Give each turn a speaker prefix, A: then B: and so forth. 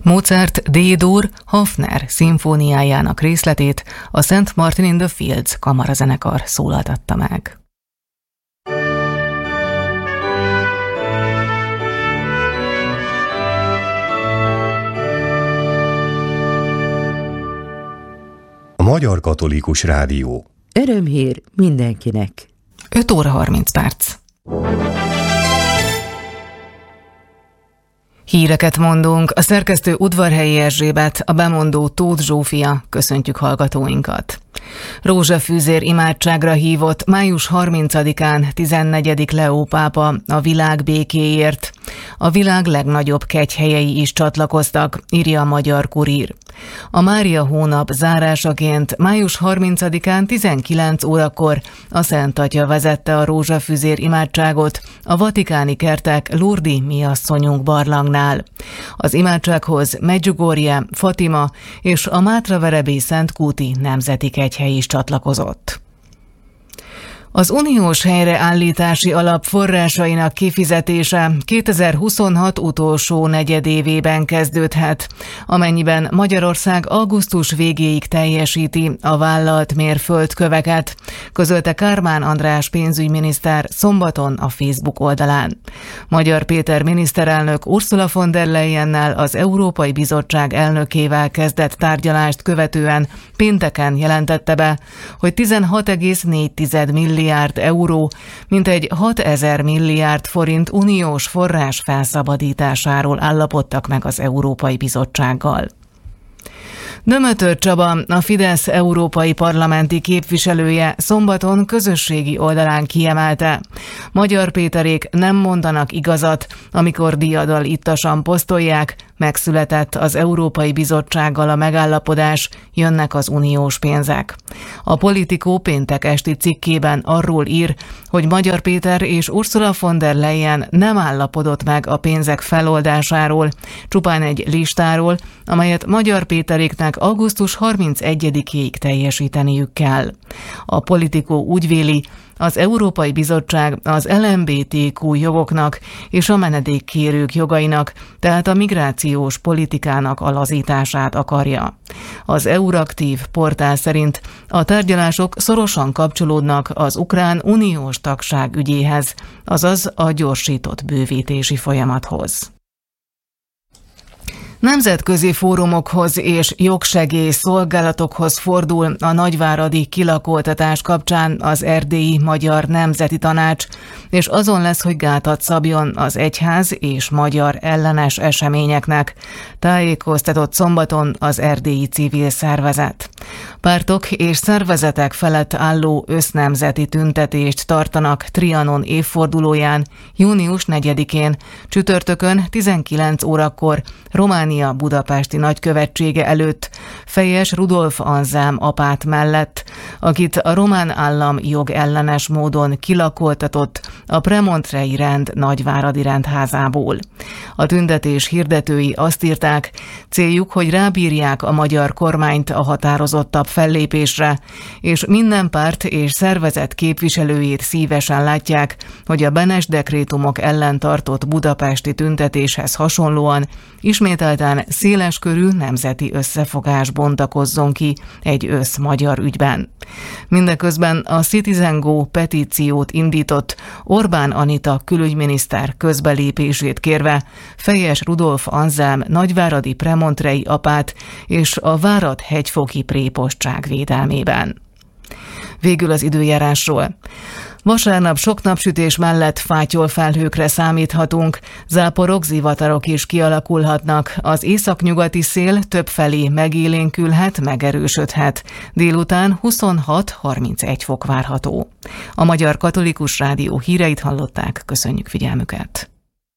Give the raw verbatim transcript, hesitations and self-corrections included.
A: Mozart D-dur Hafner szimfóniájának részletét a Saint Martin in the Fields kamarazenekar szólaltatta meg.
B: A Magyar Katolikus Rádió.
C: Örömhír mindenkinek.
A: öt óra harminc perc. Híreket mondunk, a szerkesztő Udvarhelyi Erzsébet, a bemondó Tóth Zsófia, köszöntjük hallgatóinkat. Rózsafűzér imádságra hívott május harmincadikán tizennegyedik Leó pápa a világ békéért. A világ legnagyobb kegyhelyei is csatlakoztak, írja a Magyar Kurír. A Mária hónap zárásaként május harmincadikán tizenkilenc órakor a Szent Atya vezette a rózsafűzér imádságot a vatikáni kertek Lourdes miasszonyunk barlangnál. Az imádsághoz Medjugorje, Fatima és a Mátraverebély Szentkúti nemzeti kegyhely is csatlakozott. Az uniós helyreállítási alap forrásainak kifizetése kétezer-huszonhat utolsó negyedévében kezdődhet, amennyiben Magyarország augusztus végéig teljesíti a vállalt mérföldköveket, közölte Kármán András pénzügyminiszter szombaton a Facebook oldalán. Magyar Péter miniszterelnök Ursula von der Leyennel, az Európai Bizottság elnökével kezdett tárgyalást követően pénteken jelentette be, hogy tizenhat egész négy milliárd euró, mintegy hatezer milliárd forint uniós forrás felszabadításáról állapodtak meg az Európai Bizottsággal. Dömötör Csaba, a Fidesz európai parlamenti képviselője szombaton közösségi oldalán kiemelte: Magyar Péterék nem mondanak igazat, amikor diadal ittasan posztolják, megszületett az Európai Bizottsággal a megállapodás, jönnek az uniós pénzek. A Politikó péntek esti cikkében arról ír, hogy Magyar Péter és Ursula von der Leyen nem állapodott meg a pénzek feloldásáról, csupán egy listáról, amelyet Magyar Péteréknek augusztus harmincegyedikéig teljesíteniük kell. A Politikó úgy véli, az Európai Bizottság az el em bé té kú jogoknak és a menedékkérők jogainak, tehát a migrációs politikának a lazítását akarja. Az Euraktív portál szerint a tárgyalások szorosan kapcsolódnak az ukrán uniós tagság ügyéhez, azaz a gyorsított bővítési folyamathoz. Nemzetközi fórumokhoz és jogsegély szolgálatokhoz fordul a nagyváradi kilakoltatás kapcsán az Erdélyi Magyar Nemzeti Tanács, és azon lesz, hogy gátat szabjon az egyház és magyar ellenes eseményeknek, tájékoztatott szombaton az erdélyi civil szervezet. Pártok és szervezetek felett álló össznemzeti tüntetést tartanak Trianon évfordulóján, június negyedikén, csütörtökön tizenkilenc órakor Románia budapesti nagykövetsége előtt, Fejes Rudolf Anzelm apát mellett, akit a román állam jogellenes módon kilakoltatott a Premontrei rend nagyváradi rendházából. A tüntetés hirdetői azt írták, céljuk, hogy rábírják a magyar kormányt a határozottabb fellépésre, és minden párt és szervezet képviselőjét szívesen látják, hogy a Benes dekrétumok ellen tartott budapesti tüntetéshez hasonlóan ismételten széleskörű nemzeti összefogás bontakozzon ki egy össz-magyar ügyben. Mindeközben a Citizen Go petíciót indított Orbán Anita külügyminiszter közbelépését kérve Fejes Rudolf Anzelm nagyváradi premontrei apát és a Várad-hegyfoki prépostság védelmében. Végül az időjárásról. Vasárnap sok napsütés mellett fátyolfelhőkre számíthatunk, záporok, zivatarok is kialakulhatnak, az északnyugati szél többfelé megélénkülhet, megerősödhet. Délután huszonhat-harmincegy fok várható. A Magyar Katolikus Rádió híreit hallották, köszönjük figyelmüket!